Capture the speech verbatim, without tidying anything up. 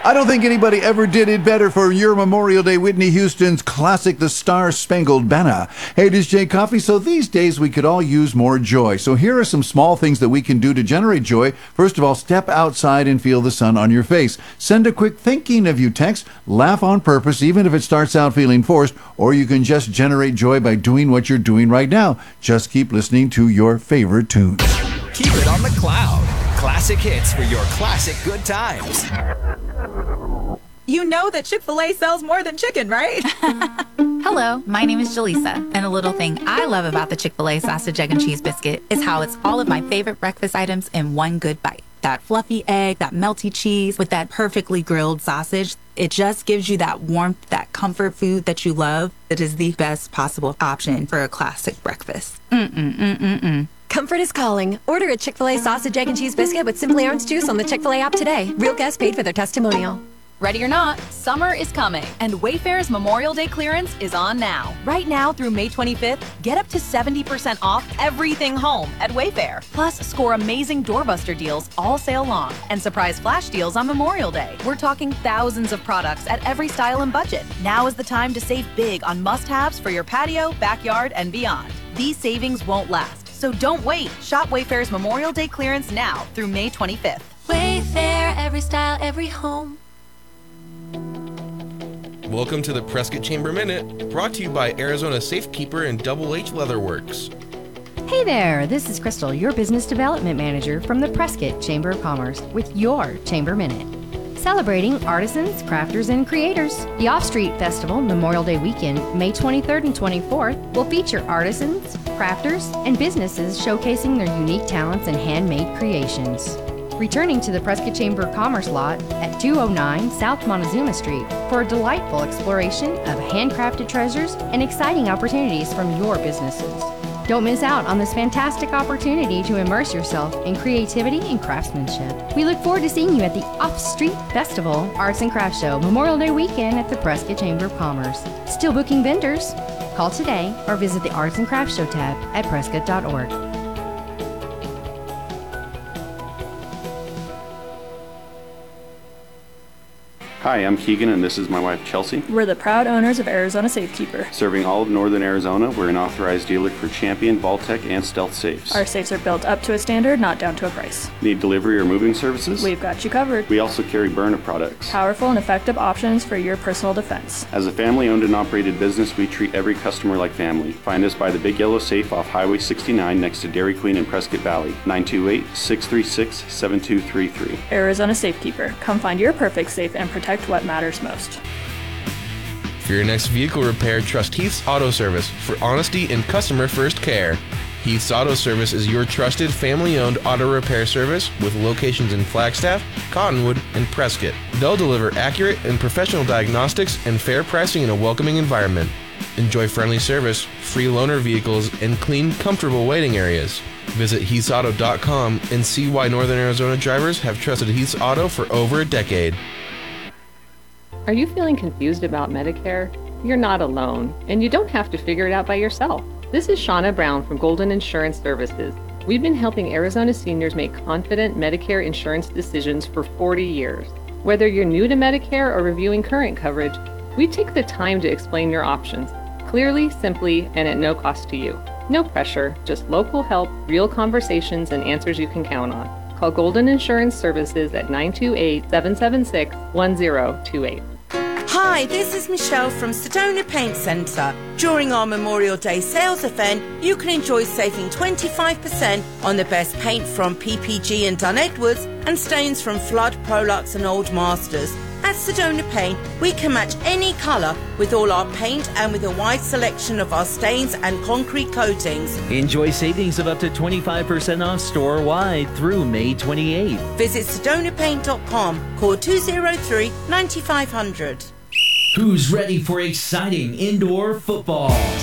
I don't think anybody ever did it better for your Memorial Day. Whitney Houston's classic, The Star-Spangled Banner. Hey, it is Jay Coffey. So these days we could all use more joy. So here are some small things that we can do to generate joy. First of all, step outside and feel the sun on your face. Send a quick thinking of you text. Laugh on purpose, even if it starts out feeling forced. Or you can just generate joy by doing what you're doing right now. Just keep listening to your favorite tunes. Keep it on the cloud. Classic hits for your classic good times. You know that Chick-fil-A sells more than chicken, right? Hello, my name is Jaleesa, and a little thing I love about the Chick-fil-A sausage, egg, and cheese biscuit is how it's all of my favorite breakfast items in one good bite. That fluffy egg, that melty cheese with that perfectly grilled sausage. It just gives you that warmth, that comfort food that you love. It is the best possible option for a classic breakfast. Mm-mm-mm-mm-mm. Comfort is calling. Order a Chick-fil-A sausage, egg, and cheese biscuit with Simply Orange juice on the Chick-fil-A app today. Real guests paid for their testimonial. Ready or not, summer is coming, and Wayfair's Memorial Day clearance is on now. Right now through May twenty-fifth, get up to seventy percent off everything home at Wayfair. Plus, score amazing doorbuster deals all sale long and surprise flash deals on Memorial Day. We're talking thousands of products at every style and budget. Now is the time to save big on must-haves for your patio, backyard, and beyond. These savings won't last, so don't wait. Shop Wayfair's Memorial Day clearance now through May twenty-fifth. Wayfair, every style, every home. Welcome to the Prescott Chamber Minute, brought to you by Arizona Safekeeper and Double H Leatherworks. Hey there, this is Crystal, your Business Development Manager from the Prescott Chamber of Commerce with your Chamber Minute. Celebrating artisans, crafters, and creators. The Off-Street Festival Memorial Day weekend, May twenty-third and twenty-fourth, will feature artisans, crafters, and businesses showcasing their unique talents and handmade creations. Returning to the Prescott Chamber of Commerce lot at two oh nine South Montezuma Street for a delightful exploration of handcrafted treasures and exciting opportunities from your businesses. Don't miss out on this fantastic opportunity to immerse yourself in creativity and craftsmanship. We look forward to seeing you at the Off-Street Festival Arts and Crafts Show Memorial Day weekend at the Prescott Chamber of Commerce. Still booking vendors? Call today or visit the Arts and Crafts Show tab at prescott dot org. Hi, I'm Keegan, and this is my wife, Chelsea. We're the proud owners of Arizona Safekeeper. Serving all of northern Arizona, we're an authorized dealer for Champion, Vaultec, and Stealth safes. Our safes are built up to a standard, not down to a price. Need delivery or moving services? We've got you covered. We also carry Byrna products. Powerful and effective options for your personal defense. As a family-owned and operated business, we treat every customer like family. Find us by the Big Yellow Safe off Highway sixty-nine next to Dairy Queen in Prescott Valley. nine two eight, six three six, seven two three three. Arizona Safekeeper. Come find your perfect safe and protect what matters most. For your next vehicle repair, trust Heath's Auto Service for honesty and customer-first care. Heath's Auto Service is your trusted family-owned auto repair service with locations in Flagstaff, Cottonwood, and Prescott. They'll deliver accurate and professional diagnostics and fair pricing in a welcoming environment. Enjoy friendly service, free loaner vehicles, and clean, comfortable waiting areas. Visit heaths auto dot com and see why Northern Arizona drivers have trusted Heath's Auto for over a decade. Are you feeling confused about Medicare? You're not alone, and you don't have to figure it out by yourself. This is Shauna Brown from Golden Insurance Services. We've been helping Arizona seniors make confident Medicare insurance decisions for forty years. Whether you're new to Medicare or reviewing current coverage, we take the time to explain your options, clearly, simply, and at no cost to you. No pressure, just local help, real conversations, and answers you can count on. Call Golden Insurance Services at nine two eight, seven seven six, one zero two eight. Hi, this is Michelle from Sedona Paint Centre. During our Memorial Day sales event, you can enjoy saving twenty-five percent on the best paint from P P G and Dunn Edwards and stains from Flood, Prolux and Old Masters. At Sedona Paint, we can match any colour with all our paint and with a wide selection of our stains and concrete coatings. Enjoy savings of up to twenty-five percent off store-wide through May twenty-eighth. Visit sedona paint dot com. Call two oh three, nine five hundred. Who's ready for exciting indoor football?